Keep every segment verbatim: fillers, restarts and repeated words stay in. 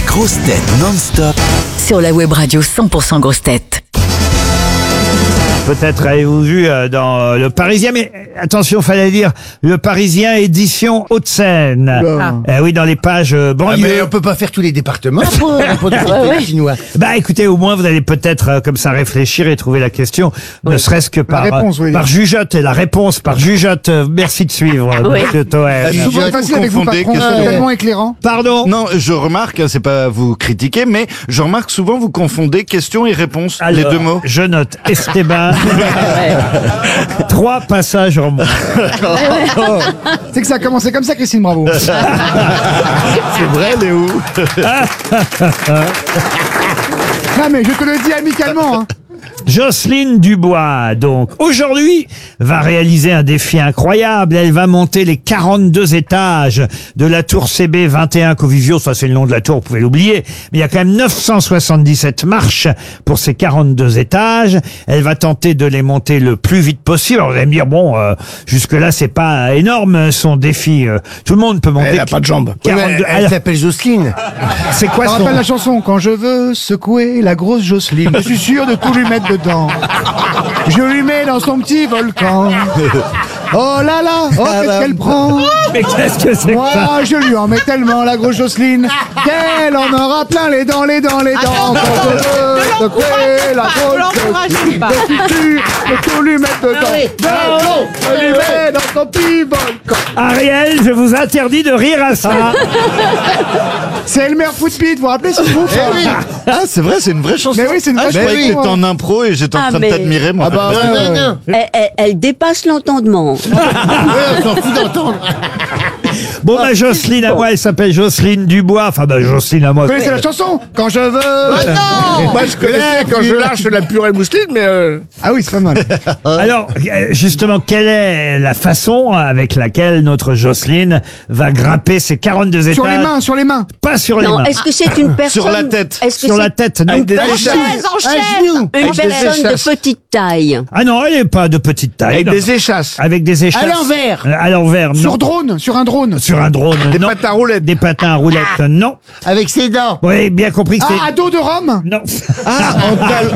grosses têtes non-stop Sur la web radio cent pour cent grosses têtes. Peut-être avez-vous vu euh, dans euh, Le Parisien, mais euh, attention, fallait dire Le Parisien édition Hauts-de-Seine. Ah. Euh, oui, dans les pages euh, Ah, banlieue. mais on peut pas faire tous les départements pour pour des chinois. Bah écoutez, au moins vous allez peut-être euh, comme ça réfléchir et trouver la question, ne serait-ce que par, réponse, euh, oui. par jugeote, et la réponse par jugeote. Euh, merci de suivre, euh, Oui. monsieur Toen. Ah, C'est souvent Je- facile vous avec vous, confondez patron, que c'est ce- tellement éclairant. Pardon. Non, je remarque, hein, c'est pas vous critiquer, mais je remarque souvent vous confondez question et réponse, les Alors, deux mots. Je note Esteban. Trois passages en moins. C'est que ça a commencé comme ça, Christine Bravo. C'est vrai, Léo. Non mais je te le dis amicalement. Hein. Jocelyne Dubois, donc, aujourd'hui, va réaliser un défi incroyable. Elle va monter les quarante-deux étages de la tour C B vingt et un Conviviaux. Ça, c'est le nom de la tour, vous pouvez l'oublier. Mais il y a quand même neuf cent soixante-dix-sept marches pour ces quarante-deux étages. Elle va tenter de les monter le plus vite possible. Alors, vous allez me dire, bon, euh, jusque-là, c'est pas énorme, son défi. Euh, tout le monde peut monter. Elle a pas de jambes. quarante-deux. Elle Alors, s'appelle Jocelyne. c'est quoi On son... rappelle la chanson. Quand je veux secouer la grosse Jocelyne, je suis sûr de tout lui mettre dedans. Je lui mets dans son petit volcan. Oh là là, oh qu'est-ce qu'elle prend. Mais qu'est-ce que c'est que ça? Moi je lui en mets tellement la grosse Jocelyne qu'elle en aura plein les dents, les dents, les dents. Quand je veux secouer la grosse Jocelyne, je suis sûr de tout lui mettre dedans. Je lui mets dans son petit volcan. Ariel, je vous interdis de rire à ça. C'est Elmer Footbeat, vous vous rappelez ce groupe? Ah, c'est vrai, c'est une vraie chanson. Mais oui, c'est une Ah, vraie je croyais chanson, que t'étais ouais. en impro et j'étais en Ah, train mais- de t'admirer, moi. Ah bah ouais, ouais, ouais. Elle, elle- elle dépasse l'entendement. Ouais, on s'en fout d'entendre. Bon, bah, Jocelyne à moi, elle s'appelle Jocelyne Dubois. Enfin, bah, Jocelyne à moi. Vous connaissez la chanson? Quand je veux. Moi je connaissais quand je lâche la purée mousseline, mais euh... Ah oui, c'est pas mal. Alors, euh, justement, quelle est la façon avec laquelle notre Jocelyne va grimper ces quarante-deux étages? Sur les mains, sur les mains. Pas sur les Non, main. est-ce que c'est une personne... Sur la tête. Est-ce que Sur c'est la tête, non. avec des personne- échasses. une À genoux. Avec des personne de échasses. petite taille? Ah non, elle n'est pas de petite taille. Avec non. des échasses. Avec des échasses. À l'envers. Euh, À l'envers, non. Sur drone, sur un drone. Sur un drone, Des non. patins à roulettes. Des patins à roulettes, non. Avec ses dents. Oui, bien compris que c'est... Ah, à dos de Rome. Non. Ah, en talon.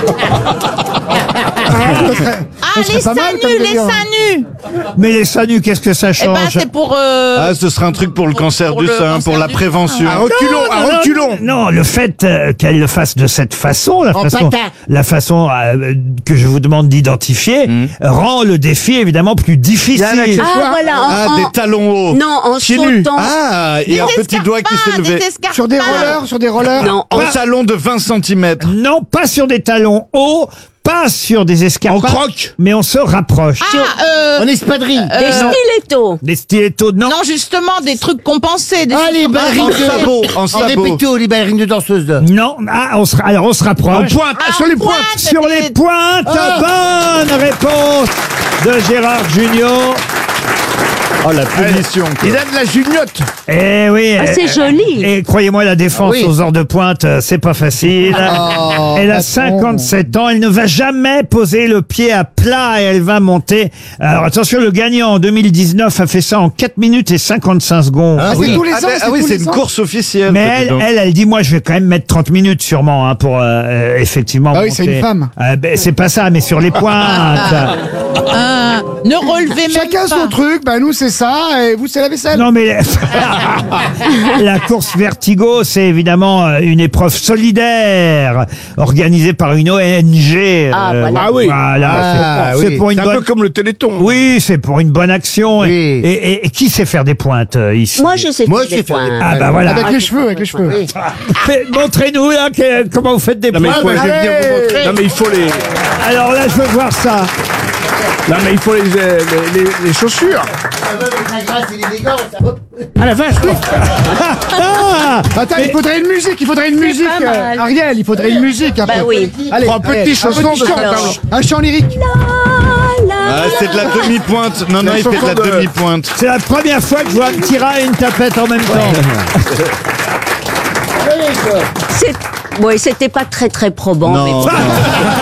Ah, les seins nus, les seins nus. Mais les seins nus, qu'est-ce que ça Eh ben, change? c'est pour... euh, Ah, ce serait un truc pour le cancer pour du le sein, cancer pour la du prévention. À reculons, à non, reculons. Non, le fait euh, qu'elle le fasse de cette façon, la En façon, patin. la façon euh, que je vous demande d'identifier, Mmh. rend le défi évidemment plus difficile. Il y a un accessoire. Ah, voilà. En, Ah, en- des talons hauts. Non, en Pieds nus. sautant. Ah, et un petit doigt qui s'est levé. Des escarpins. Sur des rollers, sur des rollers. Non, en- Un talon de vingt centimètres. Non, pas sur des talons hauts, pas sur des escarpins. En croque. Mais on se rapproche. Ah, euh, En espadrille. des stilettos. Des stilettos, non. non, justement, des trucs compensés. Des Ah, les ballerines En de... sabot, en En sabot. répéto, les ballerines de danseuses. là. Non, ah, on se, alors on se rapproche. Pointe, Ah, sur les en pointes. pointe. Sur les pointes, bonne réponse de Gérard Junior. Oh, la punition. quoi. Il a de la juniote. Eh oui. Ah, eh, c'est joli. Et croyez-moi, la défense Ah oui. aux heures de pointe, euh, c'est pas facile. Oh, elle a patron. cinquante-sept ans, elle ne va jamais poser le pied à plat et elle va monter. Alors attention, le gagnant en deux mille dix-neuf a fait ça en quatre minutes et cinquante-cinq secondes. Ah, c'est tous les ans, Ah, ben, c'est ah oui, tous c'est les une ans. course officielle. Mais ça, dis elle, donc. elle, elle dit, moi, je vais quand même mettre trente minutes sûrement hein, pour euh, euh, effectivement. Ah oui, c'est monter. une femme. Euh, ben, c'est pas ça, mais sur les pointes. Ah, ne relevez même Chacun pas. son truc, bah nous c'est ça, et vous c'est la vaisselle. Non mais la course vertigo, c'est évidemment euh, une épreuve solidaire organisée par une O N G. Ah, euh, voilà. Ah oui. Voilà, Ah, c'est c'est oui. pour une C'est un bonne. peu comme le Téléthon. Oui, c'est pour une bonne action. Et- Oui. Et, et- et qui sait faire des pointes euh, ici? Moi, je sais Moi, faire je des sais faire des points. Ah bah voilà. Avec les cheveux, avec les cheveux. Oui. Fait- Montrez-nous là que- comment vous faites des Non mais, il pointes. faut, je vais venir vous montrer. Non mais il faut les, Alors là, je veux voir ça. non mais il faut les, les, les, les chaussures. Ah la vache, oui. Ah Attends, il faudrait une musique, il faudrait une musique. pas mal. euh, Ariel, il faudrait une musique. un Bah peu. oui. Allez, Trois Ariel, petits un chansons petit de chant. Saint-Arnaud. Un chant lyrique. Ah, c'est de la demi-pointe. Non, non, La il fait de la chanson de- demi-pointe. C'est la première fois que je vois un petit rat et une tapette en même temps. C'est... Oui, c'était pas très très probant. Non. mais-